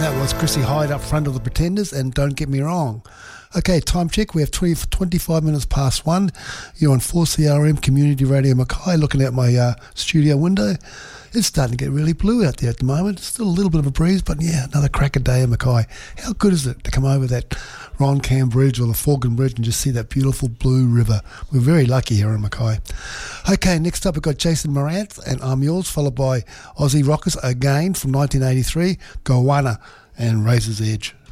that was Chrissy Hyde up front of the Pretenders and Don't Get Me Wrong. Okay, time check. We have 25 minutes past 1. You're on 4CRM Community Radio Mackay, looking out my studio window. It's starting to get really blue out there at the moment. Still a little bit of a breeze, but yeah, another cracker day in Mackay. How good is it to come over that Roncam Bridge or the Forgan Bridge and just see that beautiful blue river? We're very lucky here in Mackay. Okay, next up we've got Jason Morant and I'm Yours, followed by Aussie Rockers again from 1983, Goanna and Razor's Edge.